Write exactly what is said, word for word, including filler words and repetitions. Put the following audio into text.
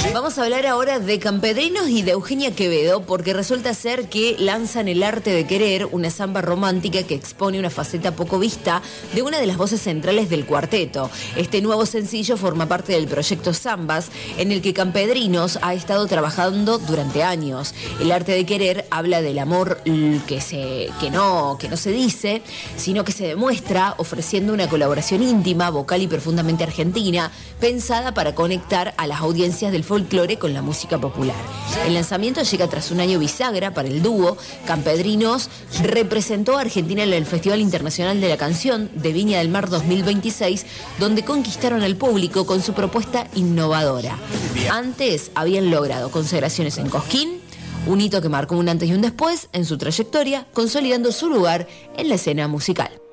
Vamos a hablar ahora de Campedrinos y de Eugenia Quevedo, porque resulta ser que lanzan El arte de querer, una samba romántica que expone una faceta poco vista de una de las voces centrales del cuarteto. Este nuevo sencillo forma parte del proyecto Zambas, en el que Campedrinos ha estado trabajando durante años. El arte de querer habla del amor que, se, que, no, que no se dice, sino que se demuestra, ofreciendo una colaboración íntima, vocal y profundamente argentina, pensada para conectar a las audiencias del folclore con la música popular. El lanzamiento llega tras un año bisagra para el dúo. Campedrinos representó a Argentina en el Festival Internacional de la Canción de Viña del Mar dos mil veintiséis, donde conquistaron al público con su propuesta innovadora. Antes habían logrado consagraciones en Cosquín, un hito que marcó un antes y un después en su trayectoria, consolidando su lugar en la escena musical.